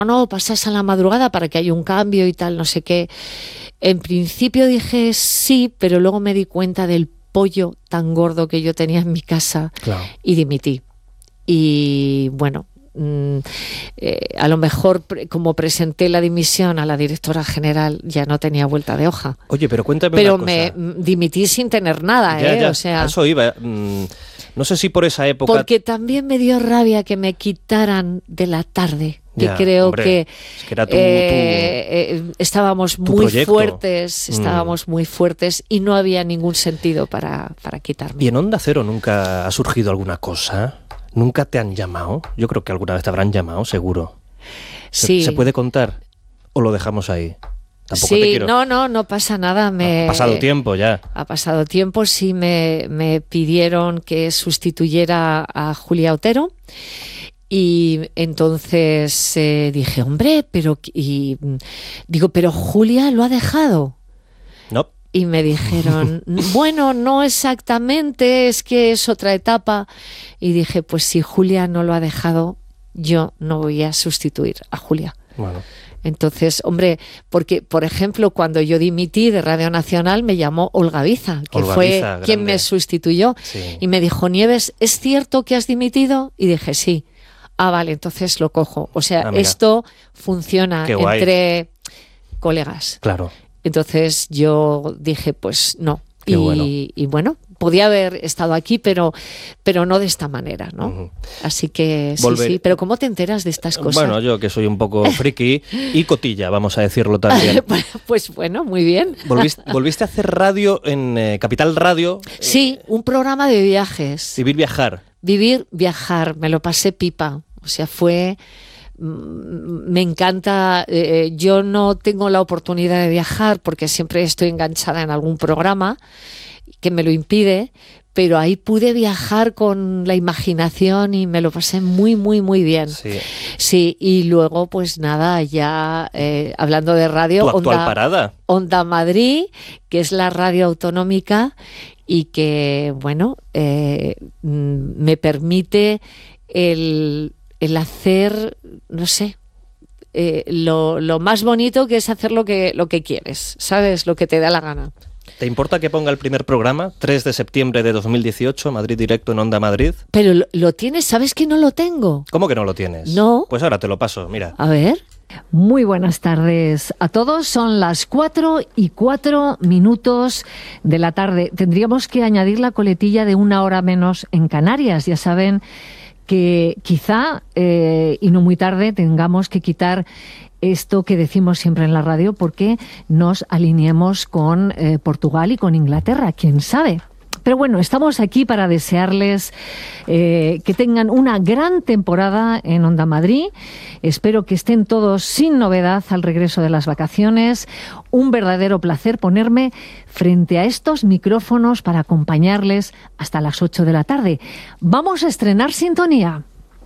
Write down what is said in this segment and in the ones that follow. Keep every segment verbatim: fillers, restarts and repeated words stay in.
no, pasas a la madrugada para que haya un cambio y tal, no sé qué. En principio dije sí, pero luego me di cuenta del pollo tan gordo que yo tenía en mi casa, claro, y dimití. Y bueno, mmm, eh, a lo mejor pre- como presenté la dimisión a la directora general, ya no tenía vuelta de hoja. Oye, pero cuéntame pero una cosa. Pero me dimití sin tener nada, ya, ¿eh? Ya, o sea, a eso iba. Mm, no sé si por esa época... Porque también me dio rabia que me quitaran de la tarde, que ya, creo hombre, que, es que era tu, eh, eh, estábamos tu muy proyecto. fuertes, estábamos mm. muy fuertes y no había ningún sentido para, para quitarme. ¿Y en Onda Cero nunca ha surgido alguna cosa? ¿Nunca te han llamado? Yo creo que alguna vez te habrán llamado, seguro. ¿Se, sí. ¿Se puede contar? ¿O lo dejamos ahí? Tampoco sí, te quiero... no, no, no pasa nada. Me, ha pasado tiempo ya. Ha pasado tiempo, sí me, me pidieron que sustituyera a Julia Otero. Y entonces eh, dije, hombre, pero... Y, digo, pero Julia lo ha dejado. No. Y me dijeron, bueno, no exactamente, es que es otra etapa. Y dije, pues si Julia no lo ha dejado, yo no voy a sustituir a Julia. Bueno. Entonces, hombre, porque, por ejemplo, cuando yo dimití de Radio Nacional, me llamó Olga Biza, que Olga fue Biza, quien grande. me sustituyó. Sí. Y me dijo, Nieves, ¿es cierto que has dimitido? Y dije, sí. Ah, vale, entonces lo cojo. O sea, ah, esto funciona Qué guay. entre colegas. Claro. Entonces yo dije, pues no. Qué y, bueno. y bueno, podía haber estado aquí, pero, pero no de esta manera, ¿no? Uh-huh. Así que sí, Volver... sí. Pero ¿cómo te enteras de estas cosas? Bueno, yo que soy un poco friki y cotilla, vamos a decirlo también. Pues bueno, muy bien. ¿Volviste, volviste a hacer radio en eh, Capital Radio? Sí, eh, un programa de viajes. Vivir, viajar. Vivir, viajar. Me lo pasé pipa. O sea, fue... Me encanta, eh, yo no tengo la oportunidad de viajar porque siempre estoy enganchada en algún programa que me lo impide, pero ahí pude viajar con la imaginación y me lo pasé muy, muy, muy bien. Sí, sí y luego pues nada, ya eh, hablando de radio, ¿Tu actual Onda, parada? Onda Madrid, que es la radio autonómica y que, bueno, eh, me permite el... el hacer, no sé, eh, lo, lo más bonito que es hacer lo que, lo que quieres, ¿sabes? Lo que te da la gana. ¿Te importa que ponga el primer programa, tres de septiembre de dos mil dieciocho, Madrid Directo en Onda Madrid? Pero lo, lo tienes, ¿sabes que no lo tengo? ¿Cómo que no lo tienes? No. Pues ahora te lo paso, mira. A ver. Muy buenas tardes a todos. Son las cuatro y cuatro minutos de la tarde. Tendríamos que añadir la coletilla de una hora menos en Canarias. Ya saben que quizá, eh, y no muy tarde, tengamos que quitar esto que decimos siempre en la radio porque nos alineemos con eh, Portugal y con Inglaterra, quién sabe. Pero bueno, estamos aquí para desearles eh, que tengan una gran temporada en Onda Madrid. Espero que estén todos sin novedad al regreso de las vacaciones. Un verdadero placer ponerme frente a estos micrófonos para acompañarles hasta las ocho de la tarde. Vamos a estrenar sintonía.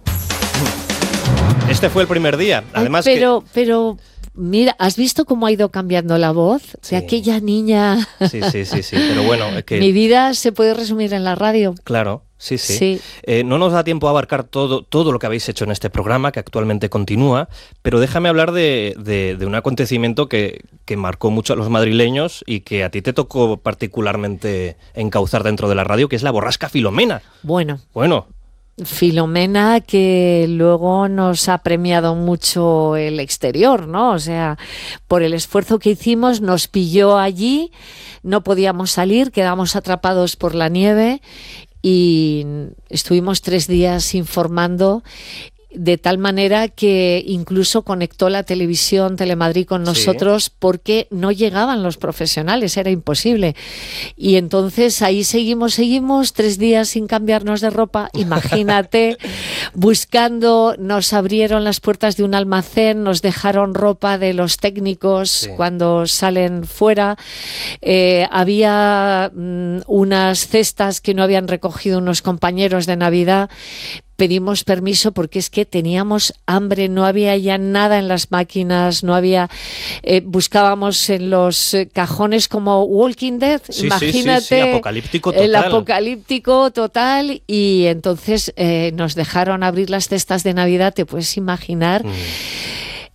Este fue el primer día. Además Ay, pero, que... pero... Mira, ¿has visto cómo ha ido cambiando la voz Sí. de aquella niña? Sí, sí, sí, sí, pero bueno, es que... Mi vida se puede resumir en la radio. Claro, sí, sí. Sí. Eh, no nos da tiempo a abarcar todo, todo lo que habéis hecho en este programa, que actualmente continúa, pero déjame hablar de, de, de un acontecimiento que, que marcó mucho a los madrileños y que a ti te tocó particularmente encauzar dentro de la radio, que es la borrasca Filomena. Bueno. Bueno... Filomena, que luego nos ha premiado mucho el exterior, ¿no? O sea, por el esfuerzo que hicimos, nos pilló allí, no podíamos salir, quedamos atrapados por la nieve y estuvimos tres días informando, de tal manera que incluso conectó la televisión Telemadrid con nosotros, sí, porque no llegaban los profesionales, era imposible. Y entonces ahí seguimos, seguimos, tres días sin cambiarnos de ropa, imagínate, buscando, nos abrieron las puertas de un almacén, nos dejaron ropa de los técnicos, sí, cuando salen fuera, eh, había mm, unas cestas que no habían recogido unos compañeros de Navidad. Pedimos permiso porque es que teníamos hambre, no había ya nada en las máquinas, no había... Eh, buscábamos en los eh, cajones como Walking Dead, sí, imagínate. Sí, sí, sí, apocalíptico total. El apocalíptico total, y entonces eh, nos dejaron abrir las cestas de Navidad, te puedes imaginar... Mm.